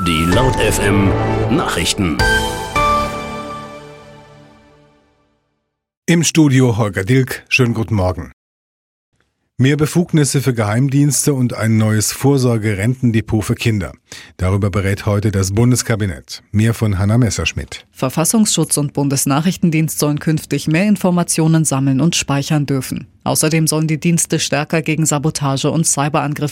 Die Laut FM Nachrichten. Im Studio Holger Dilk, schönen guten Morgen. Mehr Befugnisse für Geheimdienste und ein neues Vorsorgerentendepot für Kinder. Darüber berät heute das Bundeskabinett. Mehr von Hanna Messerschmidt. Verfassungsschutz und Bundesnachrichtendienst sollen künftig mehr Informationen sammeln und speichern dürfen. Außerdem sollen die Dienste stärker gegen Sabotage und Cyberangriffe